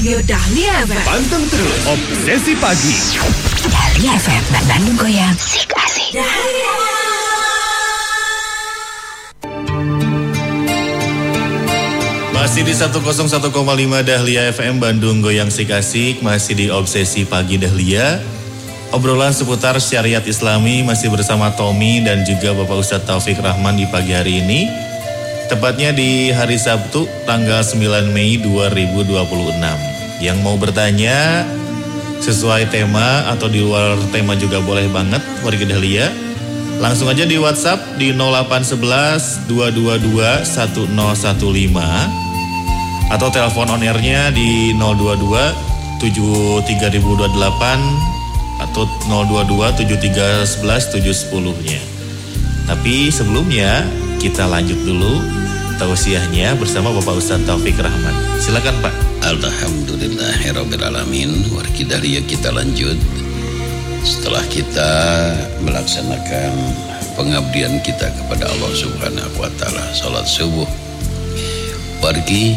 Dahlia FM. Panteng terus Obsesi Pagi. Dahlia FM, Bandung Goyang, Sik Asik. Dahlia. Masih di 101,5 Dahlia FM Bandung Goyang Sik Asik. Masih di Obsesi Pagi Dahlia. Obrolan seputar syariat Islami masih bersama Tommy dan juga Bapak Ustadz Taufik Rahman di pagi hari ini. Tepatnya di hari Sabtu tanggal 9 Mei 2026. Yang mau bertanya sesuai tema atau di luar tema juga boleh banget warga Dahlia. Langsung aja di WhatsApp di 0811 222 1015 atau telepon on airnya di 022 73028 atau 022 7311 710-nya. Tapi sebelumnya kita lanjut dulu tausiahnya bersama Bapak Ustadz Taufik Rahman. Silakan Pak. Alhamdulillahirrabbilalamin. Wargi Dahlia, kita lanjut. Setelah kita melaksanakan pengabdian kita kepada Allah Subhanahu wa taala, salat subuh. Wargi,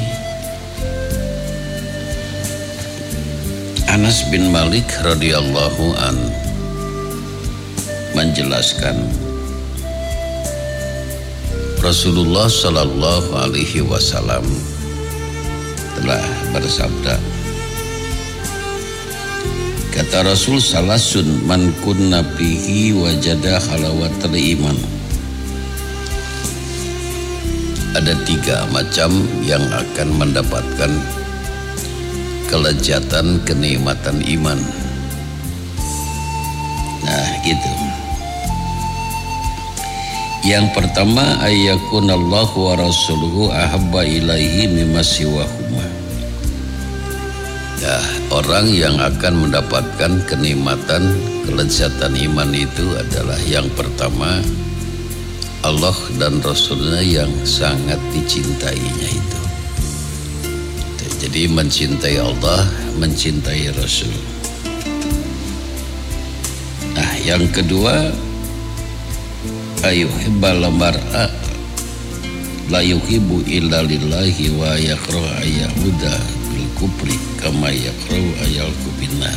Anas bin Malik radhiyallahu an menjelaskan Rasulullah sallallahu alaihi wasallam telah bersabda, kata Rasul, salasun man kunna bihi wajada halawatul iman. Ada 3 macam yang akan mendapatkan kelezatan kenikmatan iman. Nah gitu. Yang pertama, ayyakunallahu wa rasuluhu ahabba ilaihi mimma siwahuma. Ya, orang yang akan mendapatkan kenikmatan kelezatan iman itu adalah yang pertama, Allah dan Rasulnya yang sangat dicintainya itu. Jadi mencintai Allah, mencintai Rasul. Nah, yang kedua, ayuhibbal mar'a la yuhibbu illa lillahi wa yakrahu ayyahuda bil kufri kama yakrahu ayyalku binar.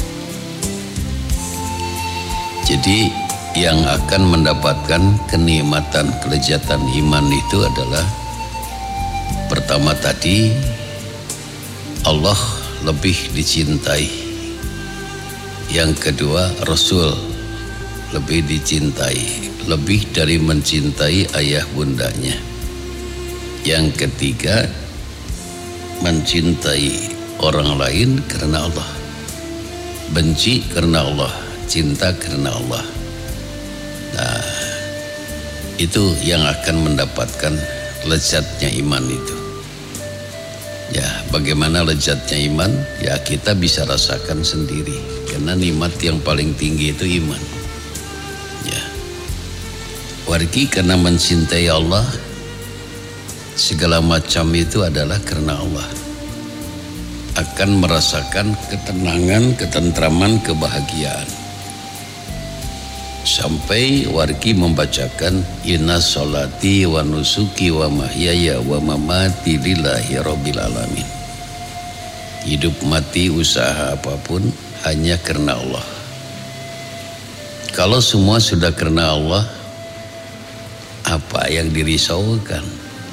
Jadi yang akan mendapatkan kenikmatan kelezatan iman itu adalah pertama tadi, Allah lebih dicintai. Yang kedua, Rasul lebih dicintai, lebih dari mencintai ayah bundanya. Yang ketiga, mencintai orang lain karena Allah, benci karena Allah, cinta karena Allah. Nah, itu yang akan mendapatkan lezatnya iman itu. Ya, bagaimana lezatnya iman? Ya, kita bisa rasakan sendiri, karena nikmat yang paling tinggi itu iman. Wargi, karena mencintai Allah, segala macam itu adalah karena Allah. Akan merasakan ketenangan, ketentraman, kebahagiaan. Sampai wargi membacakan inna sholati wa nusuki wa mahyaya wa mamati lillahi rabbil alamin. Hidup mati usaha apapun hanya karena Allah. Kalau semua sudah karena Allah, apa yang dirisaukan?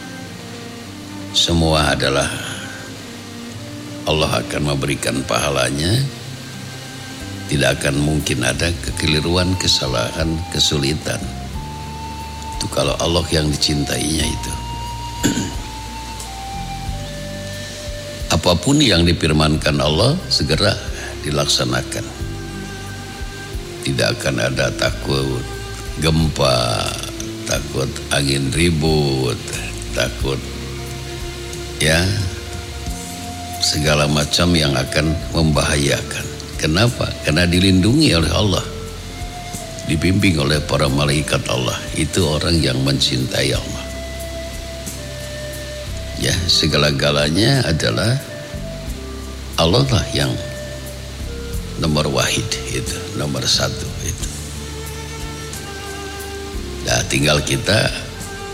Semua adalah Allah akan memberikan pahalanya. Tidak akan mungkin ada kekeliruan, kesalahan, kesulitan. Itu kalau Allah yang dicintainya itu. Apapun yang difirmankan Allah segera dilaksanakan. Tidak akan ada takut gempa, takut angin ribut, takut ya segala macam yang akan membahayakan. Kenapa? Karena dilindungi oleh Allah, dibimbing oleh para malaikat Allah. Itu orang yang mencintai Allah. Ya, segala-galanya adalah Allah lah yang nomor wahid, itu nomor 1 itu. Nah, tinggal kita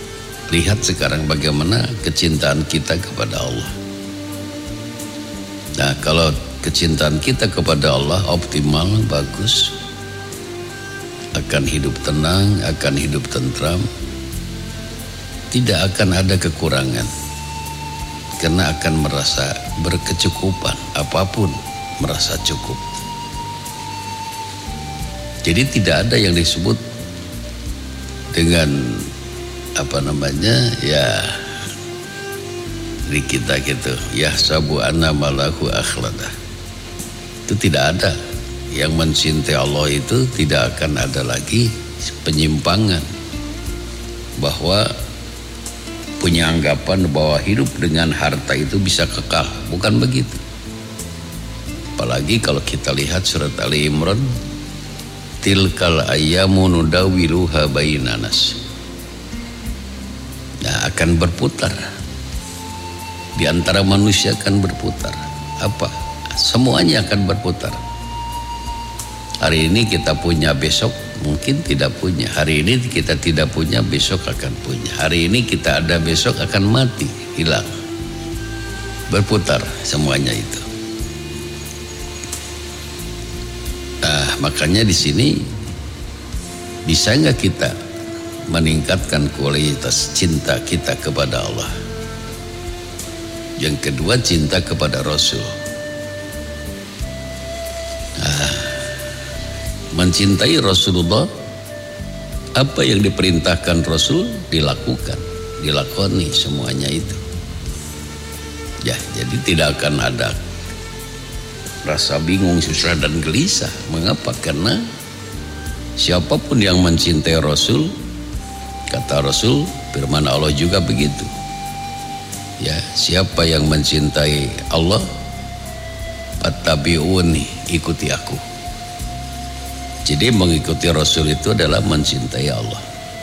lihat sekarang bagaimana kecintaan kita kepada Allah. Nah, kalau kecintaan kita kepada Allah optimal, bagus, akan hidup tenang, akan hidup tentram, tidak akan ada kekurangan, karena akan merasa berkecukupan, apapun merasa cukup. Jadi tidak ada yang disebut dengan ya di kita gitu, ya sabu anna malahu akhladah. Itu tidak ada. Yang mencintai Allah itu tidak akan ada lagi penyimpangan, bahwa punya anggapan bahwa hidup dengan harta itu bisa kekal. Bukan begitu. Apalagi kalau kita lihat surat Ali Imran, tilkal ayyamu nudawiluha bainan nas. Nah, akan berputar. Di antara manusia akan berputar. Apa? Semuanya akan berputar. Hari ini kita punya, besok mungkin tidak punya. Hari ini kita tidak punya, besok akan punya. Hari ini kita ada, besok akan mati, hilang. Berputar semuanya itu. Nah, makanya di sini bisa nggak kita meningkatkan kualitas cinta kita kepada Allah? Yang kedua, cinta kepada Rasul. Mencintai Rasulullah, apa yang diperintahkan Rasul dilakoni semuanya itu. Ya, jadi tidak akan ada rasa bingung, susah dan gelisah. Mengapa? Karena siapapun yang mencintai Rasul, kata Rasul, firman Allah juga begitu. Ya, siapa yang mencintai Allah, fattabi'uni, ikuti aku. Jadi mengikuti Rasul itu adalah mencintai Allah.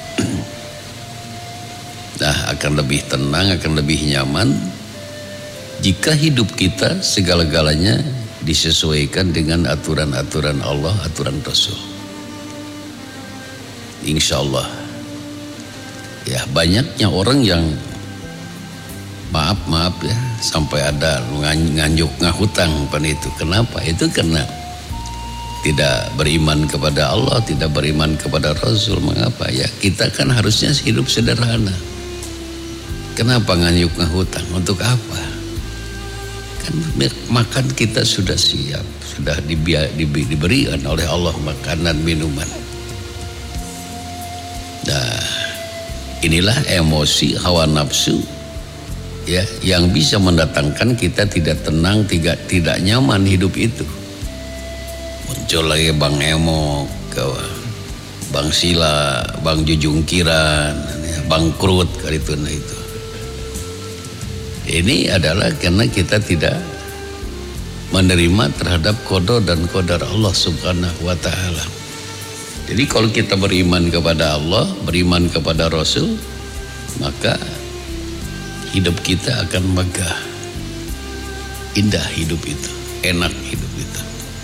Nah, akan lebih tenang, akan lebih nyaman jika hidup kita segala-galanya disesuaikan dengan aturan-aturan Allah, aturan Rasul. Insya Allah. Ya, banyaknya orang yang maaf ya, sampai ada nganjuk ngahutang pada itu. Kenapa? Itu karena tidak beriman kepada Allah, tidak beriman kepada Rasul. Mengapa? Ya, kita kan harusnya hidup sederhana. Kenapa nganyuk ngahutang? Untuk apa? Kan makan kita sudah siap, sudah diberikan oleh Allah makanan minuman. Nah, inilah emosi hawa nafsu, ya, yang bisa mendatangkan kita tidak tenang, tidak nyaman hidup itu. Muncul lagi Bang Emo, Bang Sila, Bang Jujungkiran, Bang Krut kali itu. Ini adalah karena kita tidak menerima terhadap qada dan qadar Allah Subhanahu wa taala. Jadi kalau kita beriman kepada Allah, beriman kepada Rasul, maka hidup kita akan megah. Indah hidup itu, enak hidup itu.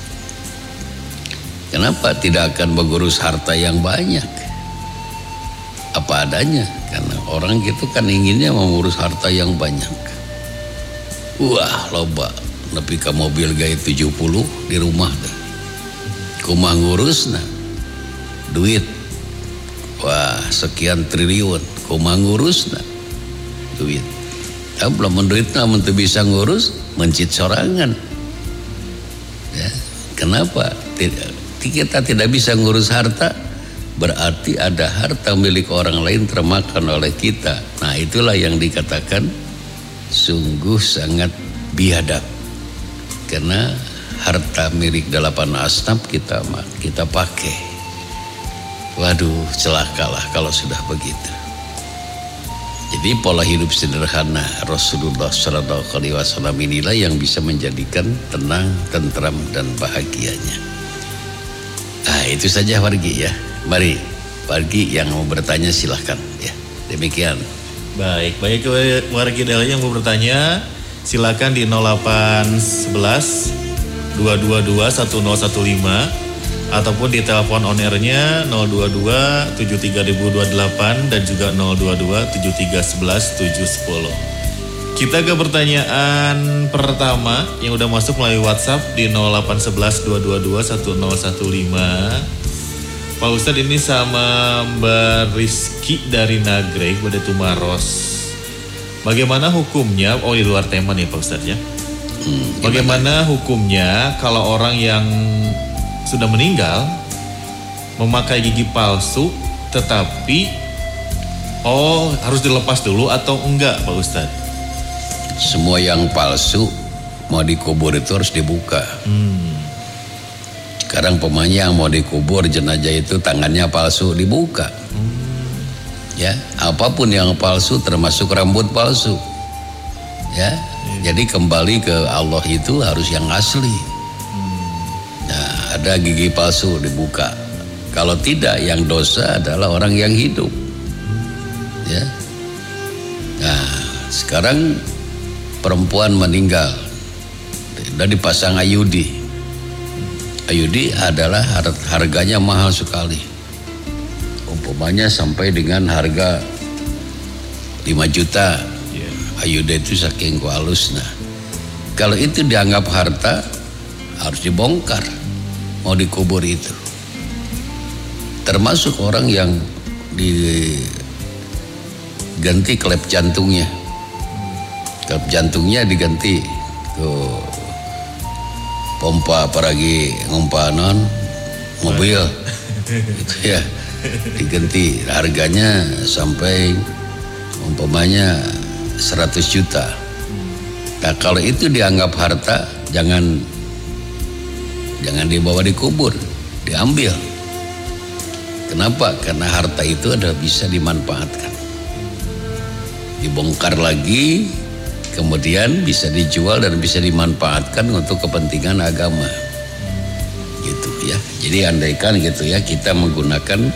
Kenapa tidak akan mengurus harta yang banyak? Apa adanya. Karena orang itu kan inginnya mengurus harta yang banyak. Wah, loba nepi ka mobil gaya 70 di rumah dah. Kumaha ngurusna? Duit. Wah, sekian triliun. Kumaha ngurusna? Duit. Tapi belum duitna mun teu bisa ngurus, mencit sorangan. Ya, kenapa? Kita tidak bisa ngurus harta, berarti ada harta milik orang lain termakan oleh kita. Nah, itulah yang dikatakan sungguh sangat biadab. Karena harta milik 8 asnaf kita pakai. Waduh, celakalah kalau sudah begitu. Jadi pola hidup sederhana Rasulullah SAW inilah yang bisa menjadikan tenang, tentram dan bahagianya. Nah, itu saja Wargi ya. Mari Wargi yang mau bertanya silahkan ya. Demikian. Baik Wargi Dahlia yang mau bertanya silakan di 0811 222 1015 ataupun di telepon on airnya 022 73028 dan juga 022 7311 710. Kita ke pertanyaan pertama yang udah masuk melalui WhatsApp di 0811 222 1015. Pak Ustadz, ini sama Mbak Rizky dari Nagreg, Bade Tumaros. Bagaimana hukumnya, di luar tema nih Pak Ustadz ya. Bagaimana hukumnya kalau orang yang sudah meninggal memakai gigi palsu tetapi harus dilepas dulu atau enggak Pak Ustadz? Semua yang palsu mau dikubur itu harus dibuka. Sekarang pemainnya yang mau dikubur jenazah itu tangannya palsu, dibuka. Ya, apapun yang palsu termasuk rambut palsu. Ya, jadi kembali ke Allah itu harus yang asli. Nah, ada gigi palsu dibuka. Kalau tidak, yang dosa adalah orang yang hidup. Ya. Nah, sekarang perempuan meninggal, sudah dipasang IUD. IUD adalah harganya mahal sekali. Umpamanya sampai dengan harga 5 juta. IUD itu saking halusnya. Kalau itu dianggap harta, harus dibongkar. Mau dikubur itu. Termasuk orang yang diganti klep jantungnya. Klep jantungnya diganti ke pompa apalagi ngumpanan mobil itu ya, diganti harganya sampai umpamanya 100 juta. Nah, kalau itu dianggap harta, jangan dibawa dikubur, diambil. Kenapa? Karena harta itu adalah bisa dimanfaatkan, dibongkar lagi, kemudian bisa dijual dan bisa dimanfaatkan untuk kepentingan agama, gitu ya. Jadi andaikan gitu ya, kita menggunakan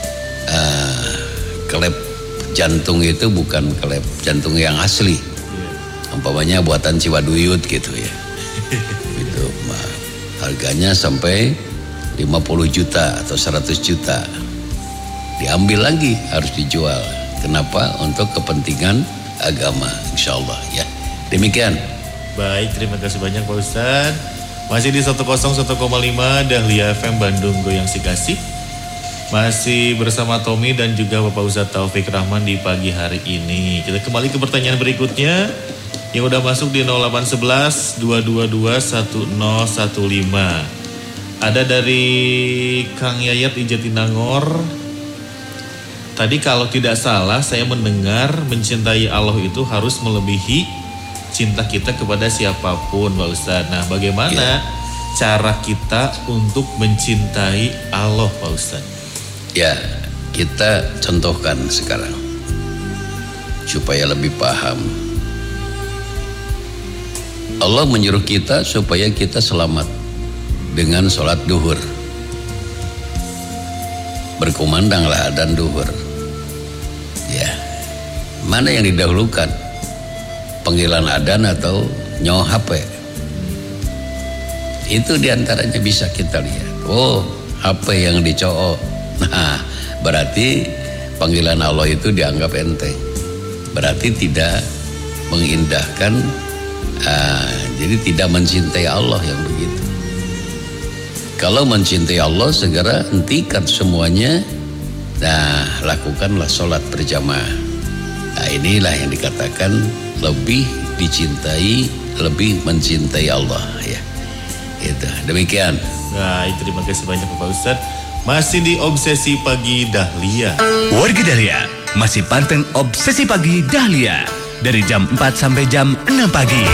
klep jantung itu bukan klep jantung yang asli, umpamanya buatan Ciwaduyut gitu ya, itu harganya sampai 50 juta atau 100 juta, diambil lagi, harus dijual. Kenapa? Untuk kepentingan agama, insya Allah ya. Demikian. Baik, terima kasih banyak Pak Ustadz. Masih di 101,5 Dahlia FM Bandung Goyang Sikasik. Masih bersama Tommy dan juga Bapak Ustadz Taufik Rahman di pagi hari ini. Kita kembali ke pertanyaan berikutnya yang udah masuk di 0811 222 1015. Ada dari Kang Yayat di Jatinangor. Tadi kalau tidak salah saya mendengar mencintai Allah itu harus melebihi cinta kita kepada siapapun Pak Ustadz. Nah, bagaimana cara kita untuk mencintai Allah Pak Ustadz? Ya, kita contohkan sekarang supaya lebih paham. Allah menyuruh kita supaya kita selamat dengan sholat duhur. Berkumandanglah adzan duhur. Ya, mana yang didahulukan? Panggilan adzan atau nyawa HP? Itu diantaranya bisa kita lihat. Oh, HP yang dicoo. Nah, berarti panggilan Allah itu dianggap enteng. Berarti tidak mengindahkan, jadi tidak mencintai Allah yang begitu. Kalau mencintai Allah, segera hentikan semuanya. Nah, lakukanlah sholat berjamaah. Nah, inilah yang dikatakan lebih dicintai, lebih mencintai Allah ya. Itu. Demikian. Nah, terima kasih banyak Bapak Ustadz. Masih di Obsesi Pagi Dahlia. Wargi Dahlia masih panteng Obsesi Pagi Dahlia dari jam 4 sampai jam 6 pagi.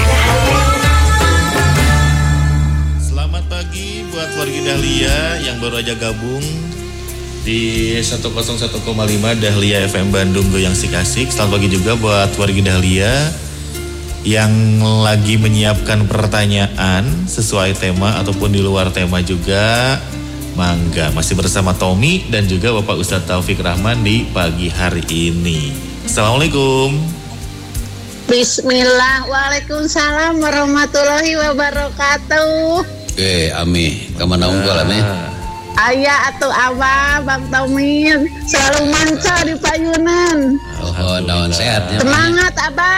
Selamat pagi buat wargi Dahlia yang baru aja gabung di 101,5 Dahlia FM Bandung Goyang Sikasik. Selamat pagi juga buat wargi Dahlia yang lagi menyiapkan pertanyaan sesuai tema ataupun di luar tema juga. Mangga, masih bersama Tommy dan juga Bapak Ustadz Taufik Rahman di pagi hari ini. Assalamualaikum. Bismillah, waalaikumsalam warahmatullahi wabarakatuh. Ami, kemana unggul Ami? Ayah atau Abah, Bang Tommy selalu manca di payunan. Oh, daun sehat ya. Semangat Abah.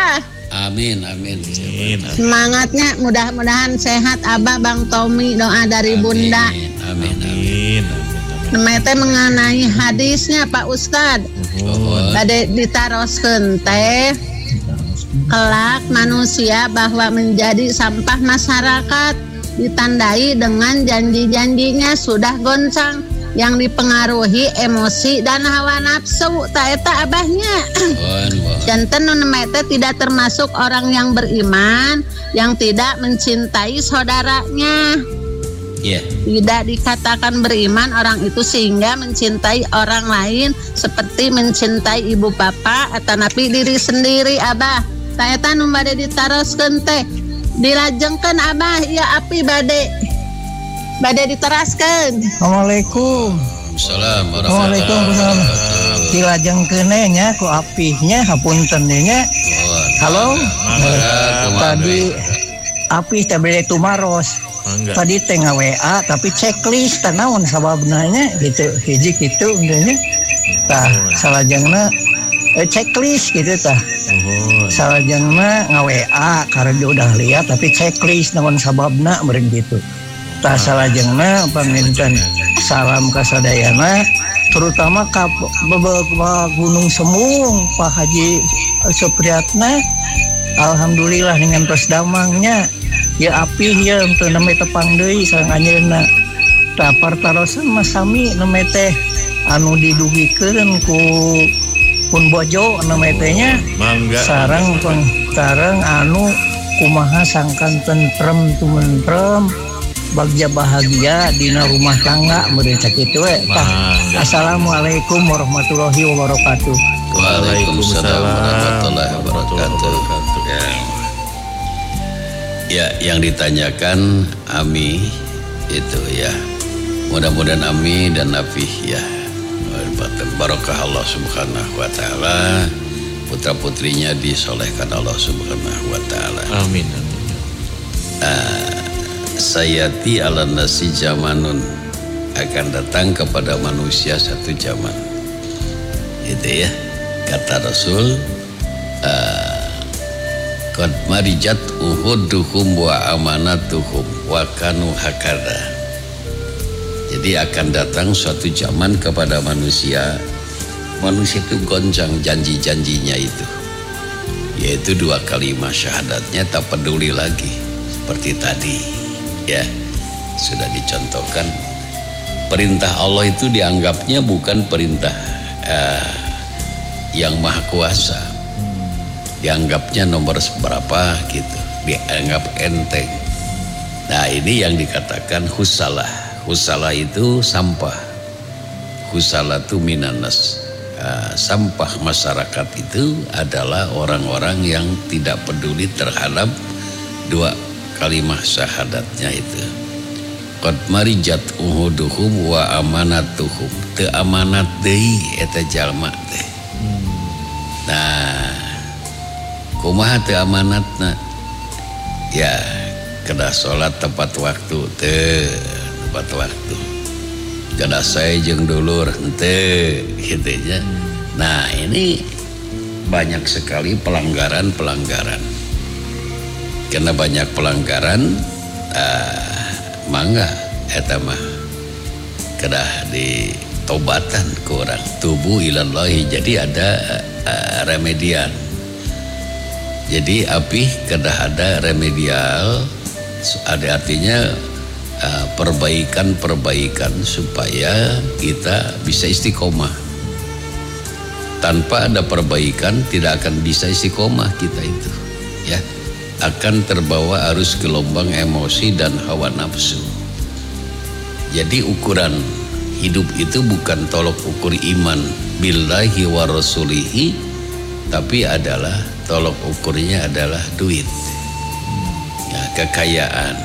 Amin. Semangatnya, mudah-mudahan sehat Abah, Bang Tommy, doa dari Bunda. Amin. Namanya mengenai hadisnya Pak Ustad. Bade ditaroskeun teh kelak manusia bahwa menjadi sampah masyarakat ditandai dengan janji-janjinya sudah goncang yang dipengaruhi emosi dan hawa nafsu. Tak eta abahnya. Janten nu teh tidak termasuk orang yang beriman, yang tidak mencintai saudaranya. Tidak dikatakan beriman orang itu sehingga mencintai orang lain seperti mencintai ibu bapak atau napi diri sendiri. Abah, tak eta nu bade ditaroskeun teh dilajengkeun Abah, ya api bade diteraskeun. Assalamualaikum. Waalaikumsalam. Dilajengkeun nya ku apihnya hapunten nya. Halo. Tadi api teh bade tumaros. Tadi teh WA tapi checklist teh naon sababna nya gitu. Hiji kitu nya. Tah salajengna checklist gitu tah. Salajengna nga-WA karena dia udah lihat tapi checklist naon sababna meureun gitu. Tah salajengna paminten salam ka sadayana terutama ka Gunung Semung Pak Haji Supriyatna. Alhamdulillah dengan tos damangnya ya api ya untuk neme tepang deui sareng anjeunna. Tah partarosan mah sami neme teh anu didugikeun ku pun bojo nametenya sarang anu kumaha sangkan tentrem tumentrem bagja bahagia dina rumah tangga meureun sakitu we. Assalamualaikum warahmatullahi wabarakatuh. Waalaikumsalam warahmatullahi wabarakatuh. Ya, yang ditanyakan Ami itu ya. Mudah-mudahan Ami dan Nafi ya barokah Allah Subhanahu wa taala, putra putrinya disolehkan Allah Subhanahu wa taala. Amin. Sayati ala nasi zamanun, akan datang kepada manusia satu zaman. Itu ya kata Rasul, qad marijat uhuduhum wa amanatuhum wa kanu hakada. Jadi akan datang suatu zaman kepada manusia itu goncang janji-janjinya itu, yaitu 2 kalimat syahadatnya tak peduli lagi. Seperti tadi ya sudah dicontohkan, perintah Allah itu dianggapnya bukan perintah yang maha kuasa, dianggapnya nomor seberapa gitu, dianggap enteng. Nah ini yang dikatakan husalah. Husalah itu sampah. Husalah itu minanas. Sampah masyarakat itu adalah orang-orang yang tidak peduli terhadap 2 kalimat syahadatnya itu. Qad marijat uhuduhum wa amanatuhum. Teu amanat deui eta jalma teh. Nah, kumaha teu amanatna? Ya, kedah salat tepat waktu tepat waktu. Kada saya jeung dulur henteu kitu nya. Nah, ini banyak sekali pelanggaran-pelanggaran. Karena banyak pelanggaran mangga eta mah kedah ditobatan ku urang. Tubu ilallahi, jadi ada remedian. Jadi api kedah ada remedial, ada artinya perbaikan supaya kita bisa istiqomah. Tanpa ada perbaikan tidak akan bisa istiqomah kita itu ya, akan terbawa arus gelombang emosi dan hawa nafsu. Jadi ukuran hidup itu bukan tolok ukur iman billahi wa rasulihi, tapi adalah tolok ukurnya adalah duit ya, kekayaan.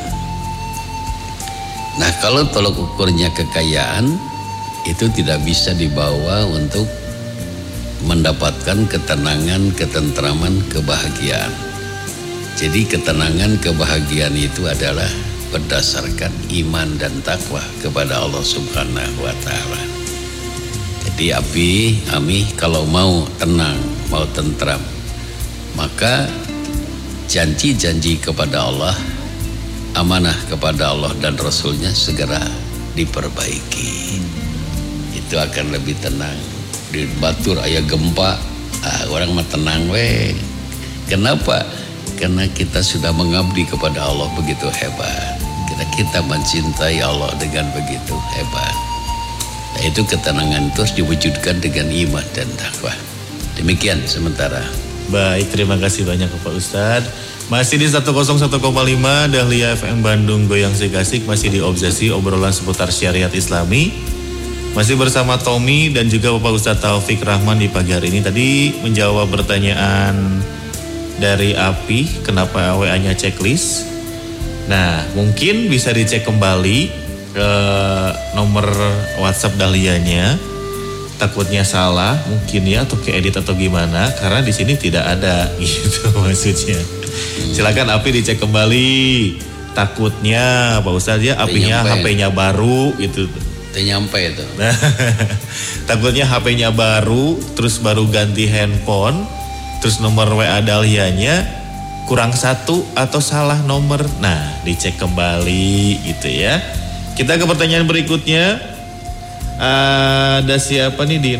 Nah kalau tolok ukurnya kekayaan itu tidak bisa dibawa untuk mendapatkan ketenangan, ketentraman, kebahagiaan. Jadi ketenangan, kebahagiaan itu adalah berdasarkan iman dan takwa kepada Allah Subhanahu wa taala. Jadi Ami kalau mau tenang, mau tentram, maka janji-janji kepada Allah, amanah kepada Allah dan Rasulnya segera diperbaiki. Itu akan lebih tenang. Di batur aya gempa, orang mah tenang we. Kenapa? Karena kita sudah mengabdi kepada Allah begitu hebat. Kita mencintai Allah dengan begitu hebat. Nah, itu ketenangan itu harus diwujudkan dengan iman dan takwa. Demikian sementara. Baik, terima kasih banyak Pak Ustadz. Masih di 101,5 Dahlia FM Bandung Goyang Sikasik, masih di Obsesi, obrolan seputar syariat Islami. Masih bersama Tommy dan juga Bapak Ustadz Taufik Rahman di pagi hari ini. Tadi menjawab pertanyaan dari Api, kenapa WA-nya checklist. Nah, mungkin bisa dicek kembali ke nomor WhatsApp Dahlianya. Takutnya salah mungkin ya, atau keedit atau gimana, karena di sini tidak ada gitu maksudnya. Silakan Api dicek kembali. Takutnya Pak Ustadz ya, Apinya HP-nya baru gitu. Nyampe itu. Nah, takutnya HP-nya baru, terus baru ganti handphone, terus nomor WA Dahlianya kurang satu atau salah nomor. Nah, dicek kembali gitu ya. Kita ke pertanyaan berikutnya. Ada siapa nih di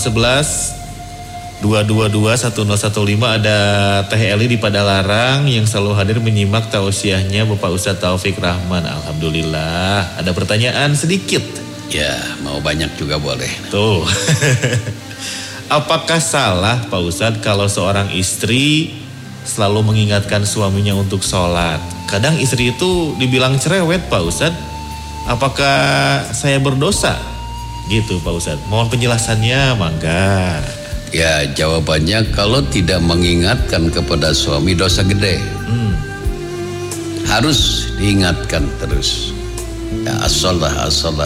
0811 222 1015. Ada Teh Eli di Padalarang yang selalu hadir menyimak tausiahnya Bapak Ustadz Taufik Rahman. Alhamdulillah. Ada pertanyaan sedikit. Ya, mau banyak juga boleh. Tuh. Apakah salah Pak Ustadz kalau seorang istri selalu mengingatkan suaminya untuk sholat? Kadang istri itu dibilang cerewet Pak Ustadz. Apakah saya berdosa? Gitu Pak Ustadz. Mohon penjelasannya, mangga. Ya, jawabannya kalau tidak mengingatkan kepada suami dosa gede. Harus diingatkan terus. Ya, as-shalah.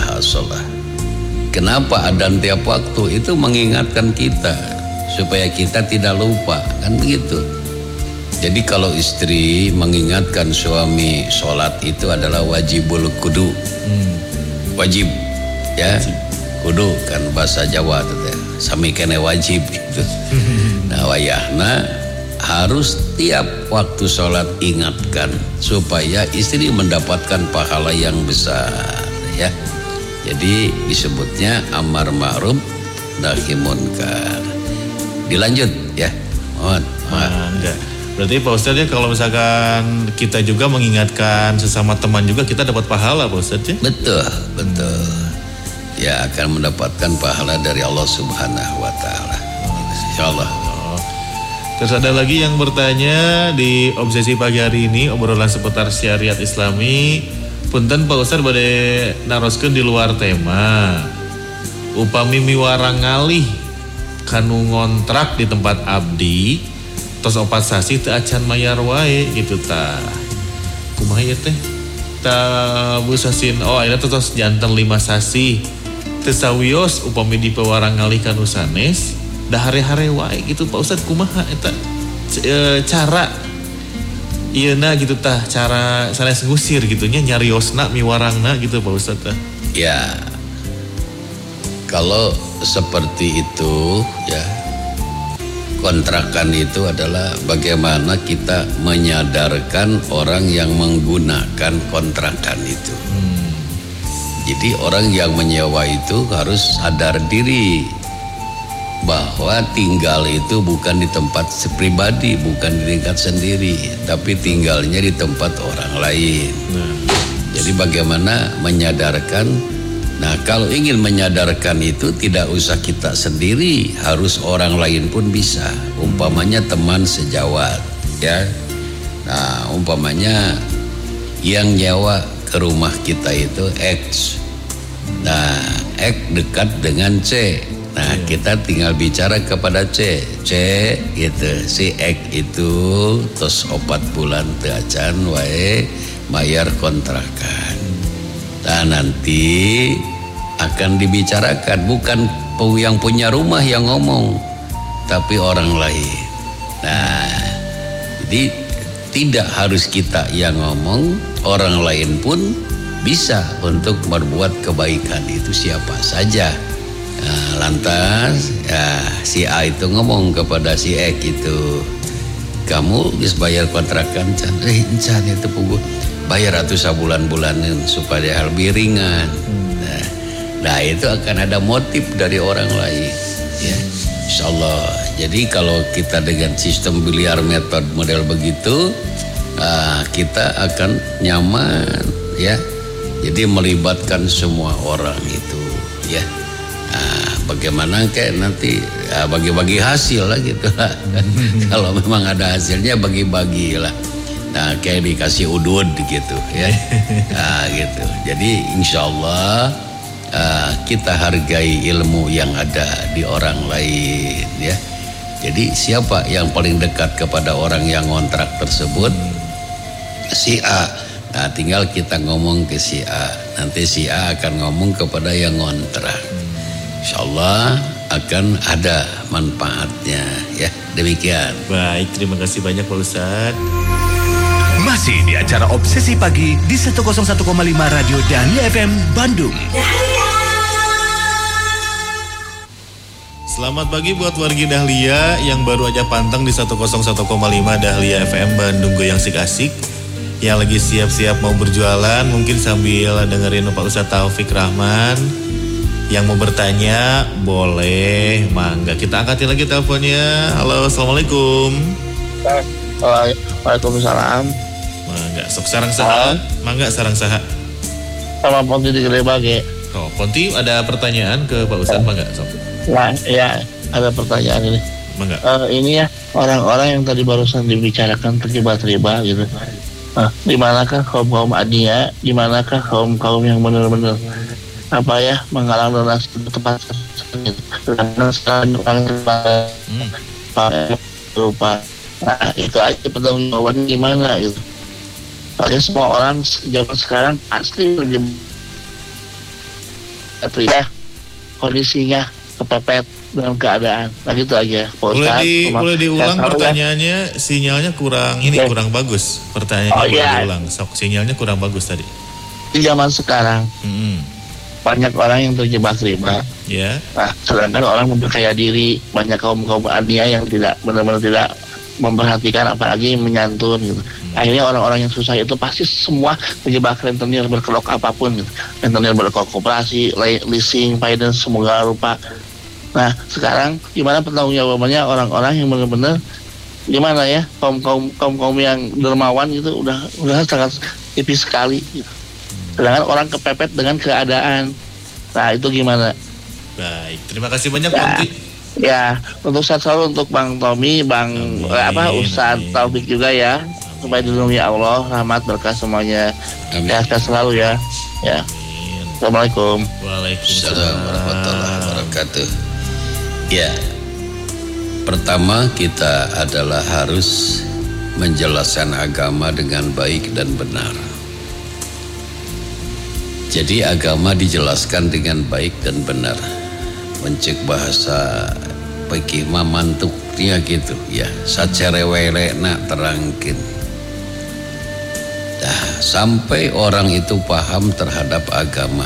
Kenapa adzan tiap waktu? Itu mengingatkan kita supaya kita tidak lupa, kan begitu. Jadi kalau istri mengingatkan suami sholat itu adalah wajibul kudu. Wajib ya. Kudu kan bahasa Jawa itu sami kene wajib gitu. Nah, wayahna harus tiap waktu sholat ingatkan supaya istri mendapatkan pahala yang besar ya. Jadi disebutnya amar ma'ruf nahi munkar. Dilanjut ya. Mohon. Enggak. Berarti Pak Ustadz ya, kalau misalkan kita juga mengingatkan sesama teman juga kita dapat pahala Pak Ustadz ya? Betul. Ya, akan mendapatkan pahala dari Allah Subhanahu wa taala. Insyaallah. Terus ada lagi yang bertanya di Obsesi pagi hari ini, obrolan seputar syariat Islami. Punten Pak Ustadz bade naroskeun di luar tema. Upami miwarang ngalih kanu ngontrak di tempat abdi, tos 4 sasi teu acan mayar wae gitu tah. Kumaha ieu teh? Tah busasin ayeuna tos janten 5 sasi. Teu sawios upami di pewarang ngalih kanu sanes, da hare-hare wae gitu Pak Ustadz. Kumaha eta cara ieuna gitu tah, cara sanes ngusir gitunya nyariosna miwarangna gitu Pak Ustadz tah. Ya, kalau seperti itu ya, kontrakan itu adalah bagaimana kita menyadarkan orang yang menggunakan kontrakan itu. Jadi orang yang menyewa itu harus sadar diri bahwa tinggal itu bukan di tempat pribadi, bukan di tingkat sendiri, tapi tinggalnya di tempat orang lain. Jadi bagaimana menyadarkan? Nah, kalau ingin menyadarkan itu tidak usah kita sendiri, harus orang lain pun bisa. Umpamanya teman sejawat, ya. Nah, umpamanya yang nyewa ke rumah kita itu X. Nah, X dekat dengan C. Nah, kita tinggal bicara kepada C gitu. Si X itu tos 4 bulan teu acan wae bayar kontrakan. Nah, nanti akan dibicarakan, bukan yang punya rumah yang ngomong, tapi orang lain. Nah, jadi tidak harus kita yang ngomong, orang lain pun bisa untuk berbuat kebaikan itu siapa saja. Nah, lantas ya, si A itu ngomong kepada si X itu, kamu geus bayar kontrakan can encan itu puguh bayar atuh sabulan-bulanan supaya lebih ringan. Nah itu akan ada motif dari orang lain ya, insyaallah. Jadi kalau kita dengan sistem biliar metode model begitu, kita akan nyaman ya. Jadi melibatkan semua orang itu ya. Bagaimana kayak nanti bagi-bagi hasil lah gitu lah. Kalau memang ada hasilnya bagi-bagi lah. Nah kayak dikasih udud gitu ya. Gitu. Jadi insyaallah kita hargai ilmu yang ada di orang lain ya. Jadi siapa yang paling dekat kepada orang yang ngontrak tersebut? Si A. Nah tinggal kita ngomong ke si A. Nanti si A akan ngomong kepada yang ngontrak. Insyaallah akan ada manfaatnya ya. Demikian. Baik, terima kasih banyak Pak Ustadz. Masih di acara Obsesi Pagi di 101,5 Radio Dahlia FM Bandung. Selamat pagi buat wargi Dahlia yang baru aja pantang di 101,5 Dahlia FM Bandung Goyang Asik. Yang lagi siap-siap mau berjualan mungkin sambil dengerin Pak Ustadz Taufik Rahman. Yang mau bertanya boleh, mangga kita angkatin lagi teleponnya. Halo, assalamualaikum. Waalaikumsalam. Mangga, sok sarang saha. Mangga sarang saha. Sama Ponti di Gede Bage. Oh, Ponti ada pertanyaan ke Pak Ustadz, mangga sok. Nah, ya ada pertanyaan ini. Mangga. Ini ya orang-orang yang tadi barusan dibicarakan terlibat riba gitu. Di manakah kaum adnia? Di manakah kaum yang benar-benar menggalang donasi tempat karena sekarang lupa. Nah itu aja pertanyaannya gimana gitu. Soalnya semua orang zaman sekarang pasti kondisinya kepepet dalam keadaan. Nah gitu aja. Boleh diulang pertanyaannya, sinyalnya kurang kurang bagus. Pertanyaannya boleh diulang. Sok sinyalnya kurang bagus tadi. Di zaman sekarang banyak orang yang terjebak riba. Yeah. Nah, sedangkan orang memperkaya diri, banyak kaum adnia yang tidak benar-benar tidak memperhatikan apalagi menyantun gitu. Akhirnya orang-orang yang susah itu pasti semua terjebak rentenir berkelok apapun gitu. Rentenir berkelok koperasi, leasing, finance semua rupa. Nah, sekarang gimana pertanggungjawabannya orang-orang yang benar-benar gimana ya? Kaum yang dermawan gitu udah sangat tipis sekali gitu. Sedangkan orang kepepet dengan keadaan. Nah itu gimana? Baik, terima kasih banyak Ponti. Ya, untuk sehat selalu untuk Bang Tommy, Ustadz Taufik juga ya. Supaya dilindungi Allah, rahmat berkah semuanya. Sehat selalu ya. Ya. Assalamualaikum. Waalaikumsalam warahmatullahi wabarakatuh. Ya, pertama kita adalah harus menjelaskan agama dengan baik dan benar. Jadi agama dijelaskan dengan baik dan benar. Mencek bahasa fikih mantuknya gitu ya. Sacerewelena terangkin. Nah, sampai orang itu paham terhadap agama.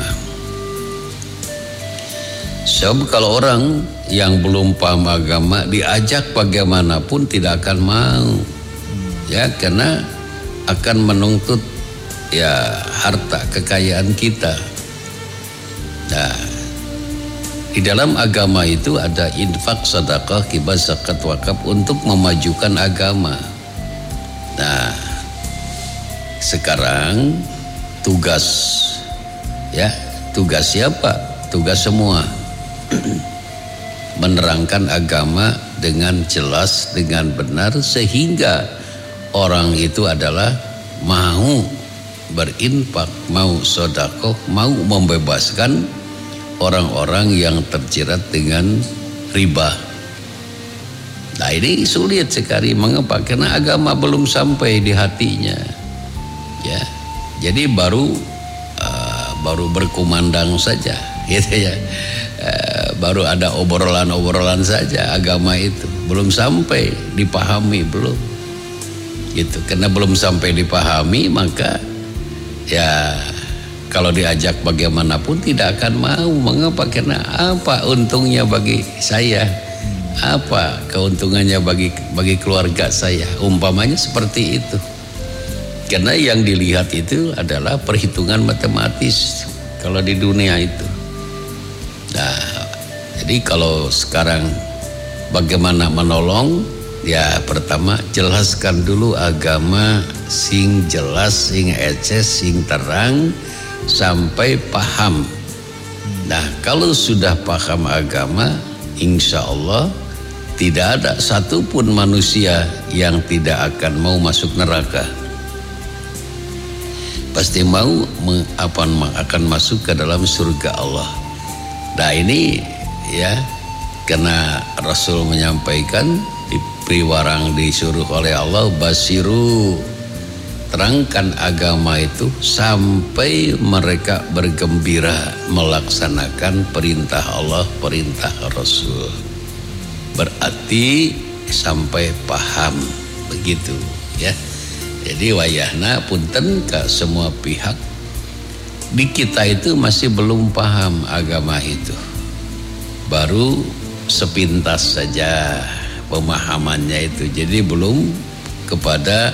Sebab kalau orang yang belum paham agama diajak bagaimanapun tidak akan mau. Ya, karena akan menuntut harta kekayaan kita. Nah, di dalam agama itu ada infak, sedekah, hibah, zakat, wakaf untuk memajukan agama. Nah, sekarang tugas siapa? Tugas semua menerangkan agama dengan jelas, dengan benar, sehingga orang itu adalah mau berinfak, mau sedekah, mau membebaskan orang-orang yang terjerat dengan riba. Nah ini sulit sekali. Mengapa? Karena agama belum sampai di hatinya. Ya, jadi baru berkumandang saja, gitu ya. Baru ada obrolan-obrolan saja. Agama itu belum sampai dipahami, belum. Gitu. Karena belum sampai dipahami, maka ya kalau diajak bagaimanapun tidak akan mau. Mengapa? Karena apa untungnya bagi saya? Apa keuntungannya bagi keluarga saya? Umpamanya seperti itu. Karena yang dilihat itu adalah perhitungan matematis kalau di dunia itu. Nah, jadi kalau sekarang bagaimana menolong? Ya pertama jelaskan dulu agama sing jelas, sing eces, sing terang sampai paham. Nah kalau sudah paham agama, insya Allah tidak ada satupun manusia yang tidak akan mau masuk neraka. Pasti mau akan masuk ke dalam surga Allah. Nah ini ya, karena Rasul menyampaikan di priwarang disuruh oleh Allah, basiru, terangkan agama itu sampai mereka bergembira melaksanakan perintah Allah, perintah Rasul. Berarti sampai paham, begitu ya. Jadi wayahna punten ke semua pihak, di kita itu masih belum paham agama itu, baru sepintas saja pemahamannya itu, jadi belum kepada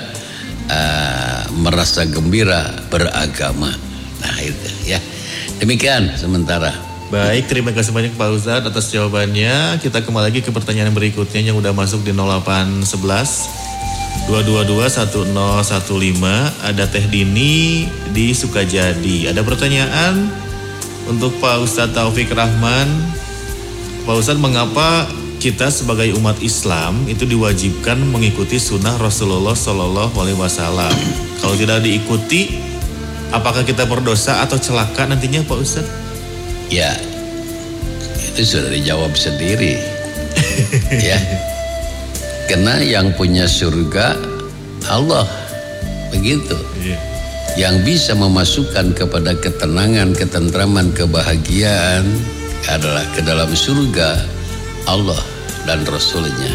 merasa gembira beragama. Nah itu ya, demikian sementara. Baik, terima kasih banyak Pak Ustadz atas jawabannya. Kita kembali lagi ke pertanyaan berikutnya yang udah masuk di 0811 222 1015. Ada Teh Dini di Sukajadi. Ada pertanyaan untuk Pak Ustadz Taufik Rahman. Pak Ustadz, mengapa kita sebagai umat Islam itu diwajibkan mengikuti sunnah Rasulullah SAW? Kalau tidak diikuti, apakah kita berdosa atau celaka nantinya Pak Ustadz? Ya, itu sudah dijawab sendiri. Ya, karena yang punya surga Allah, begitu. Yang bisa memasukkan kepada ketenangan, ketentraman, kebahagiaan adalah ke dalam surga Allah dan Rasulnya.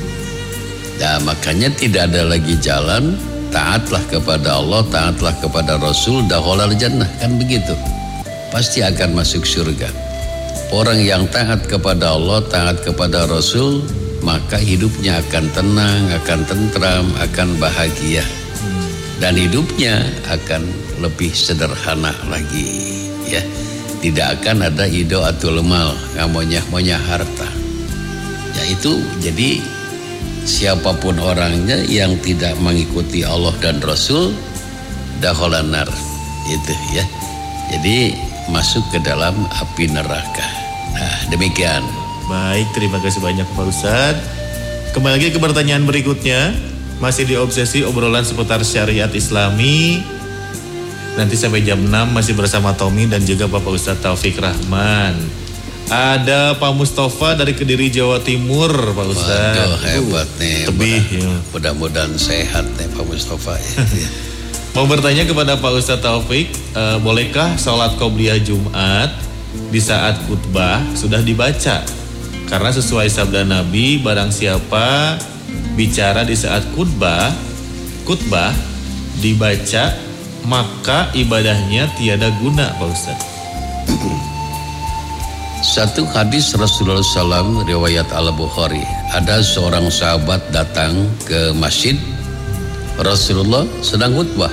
Nah makanya tidak ada lagi jalan, taatlah kepada Allah, taatlah kepada Rasul, dakhalal jannah, kan begitu. Pasti akan masuk surga. Orang yang taat kepada Allah, taat kepada Rasul, maka hidupnya akan tenang, akan tentram, akan bahagia. Dan hidupnya akan lebih sederhana lagi, ya. Tidak akan ada idaatul mal, ngamonyah-monyah harta. Ya itu, jadi siapapun orangnya yang tidak mengikuti Allah dan Rasul, dakhalan nar, itu ya. Jadi masuk ke dalam api neraka. Nah demikian. Baik, terima kasih banyak Pak Ustadz. Kembali lagi ke pertanyaan berikutnya. Masih di obsesi obrolan seputar syariat Islami. Nanti sampai jam 6 masih bersama Tommy dan juga Bapak Ustadz Taufik Rahman. Ada Pak Mustafa dari Kediri, Jawa Timur, Pak Ustadz. Waduh, hebat nih. Tebih. Mudah-mudahan sehat nih Pak Mustafa ya. Mau bertanya kepada Pak Ustadz Taufik, bolehkah sholat qobliyah Jumat di saat khutbah sudah dibaca? Karena sesuai sabda Nabi, barang siapa bicara di saat khutbah dibaca, maka ibadahnya tiada guna, Pak Ustadz. Satu hadis Rasulullah SAW riwayat Al-Bukhari, ada seorang sahabat datang ke masjid, Rasulullah sedang khutbah.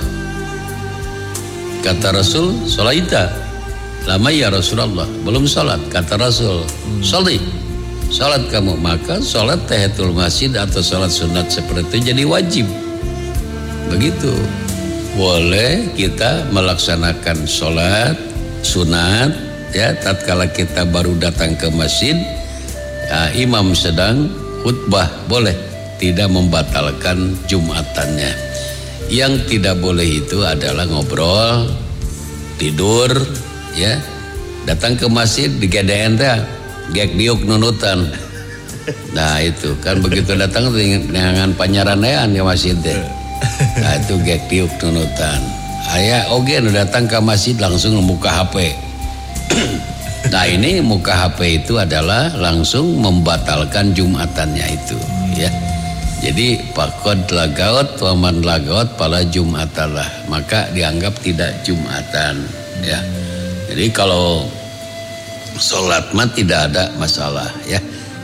Kata Rasul, "Sholaita?" "Lama ya Rasulullah." "Belum salat." Kata Rasul, "Sholli." "Salat kamu." Maka salat tahiyatul masjid atau salat sunat seperti itu jadi wajib. Begitu. Boleh kita melaksanakan salat sunat ya tatkala kita baru datang ke masjid, imam sedang khutbah, boleh, tidak membatalkan Jumatannya. Yang tidak boleh itu adalah ngobrol, tidur, ya. Datang ke masjid digedein teh, gek diuk nunutan. Nah itu kan begitu datang dengan panyaranayaan ke masjid teh. Nah itu gek diuk nunutan. Aya oge nu datang ke masjid langsung membuka HP. Nah ini muka HP itu adalah langsung membatalkan Jumatannya itu, ya. Jadi pakod lagaut waman lagaut pada Jumatalah, maka dianggap tidak Jumatan, ya. Jadi kalau sholat mah tidak ada masalah, ya.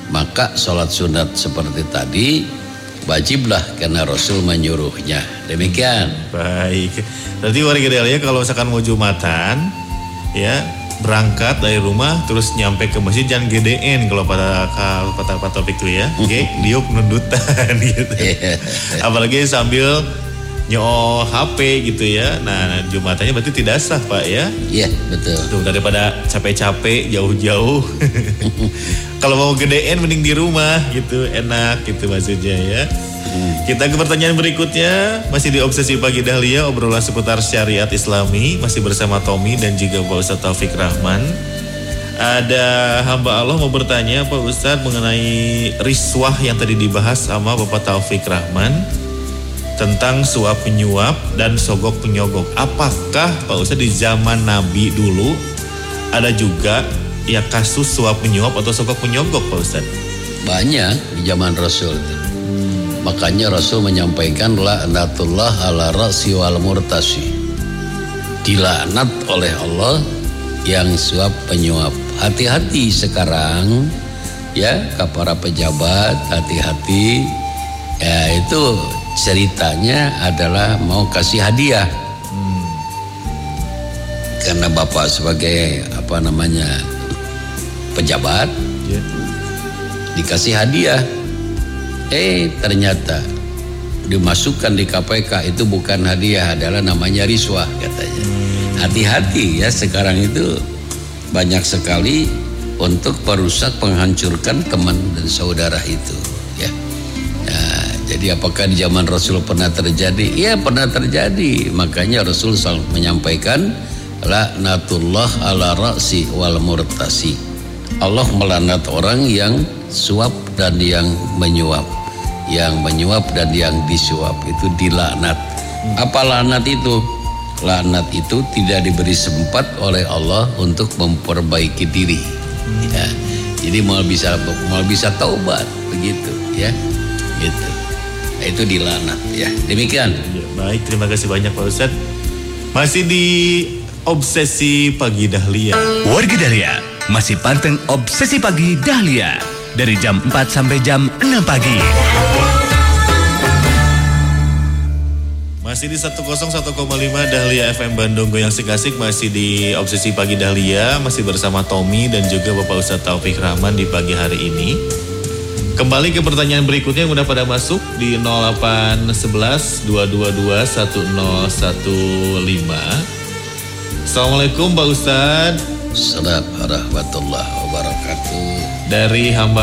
maka sholat sunat seperti tadi wajiblah karena Rasul menyuruhnya. Demikian. Baik. Berarti warga Dahlia kalau misalkan mau Jumatan ya berangkat dari rumah terus nyampe ke masjid jangan GDN kalau pada topik itu ya. Oke, diuk nundutan gitu. Apalagi sambil nyoo HP gitu ya. Nah, Jumatannya berarti tidak sah Pak ya. Iya, betul. Tuh daripada capek-capek jauh-jauh. Kalau mau GDN mending di rumah gitu, enak gitu maksudnya ya. Kita ke pertanyaan berikutnya, masih di Obsesi Pagi Dahlia, obrolan seputar syariat Islami, masih bersama Tommy dan juga Pak Ustadz Taufik Rahman. Ada hamba Allah mau bertanya Pak Ustadz mengenai riswah yang tadi dibahas sama Bapak Taufik Rahman tentang suap penyuap dan sogok penyogok. Apakah Pak Ustadz di zaman Nabi dulu ada juga ya kasus suap penyuap atau sogok penyogok Pak Ustadz? Banyak di zaman Rasul. Makanya Rasul menyampaikan laknatullah ala ra'si wal murtasi. Dilaknat oleh Allah yang suap penyuap. Hati-hati sekarang ya ke para pejabat, hati-hati. Ya itu ceritanya adalah mau kasih hadiah. Karena Bapak sebagai pejabat dikasih hadiah. Ternyata dimasukkan di KPK itu bukan hadiah, adalah namanya riswah katanya. Hati-hati ya, sekarang itu banyak sekali untuk merusak, menghancurkan teman dan saudara itu ya. Nah, jadi apakah di zaman Rasul pernah terjadi? Ya pernah terjadi. Makanya Rasul selalu menyampaikan laknatullah ala ra'si wal murtasi. Allah melaknat orang yang suap dan yang menyuap. Yang menyuap dan yang disuap itu dilaknat. Apa laknat itu? Laknat itu tidak diberi sempat oleh Allah untuk memperbaiki diri. Ya. Jadi mau bisa taubat begitu ya. Gitu. Nah, itu dilaknat ya. Demikian. Ya, baik, terima kasih banyak Pak Ustadz. Masih di Obsesi Pagi Dahlia. Warga Dahlia masih panteng Obsesi Pagi Dahlia dari jam 4 sampai jam 6 pagi. Masih di 101,5 Dahlia FM Bandung Goyang Asik-asik, masih di Obsesi Pagi Dahlia, masih bersama Tommy dan juga Bapak Ustadz Taufik Rahman di pagi hari ini. Kembali ke pertanyaan berikutnya yang udah pada masuk di 0811 222 1015. Assalamualaikum Pak Ustadz. Assalamualaikum warahmatullahi wabarakatuh. Dari hamba